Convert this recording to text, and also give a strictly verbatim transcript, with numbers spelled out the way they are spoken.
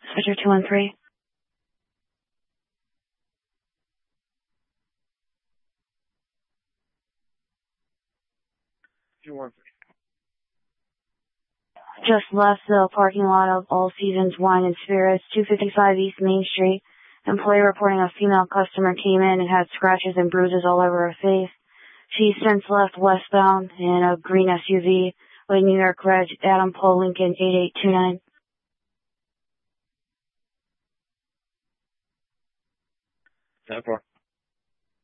Switcher two one three. two one three. Just left the parking lot of All Seasons Wine and Spirits, two fifty-five East Main Street. Employee reporting a female customer came in and had scratches and bruises all over her face. She since left westbound in a green S U V with New York Reg Adam Paul Lincoln eight eight two nine. ten four.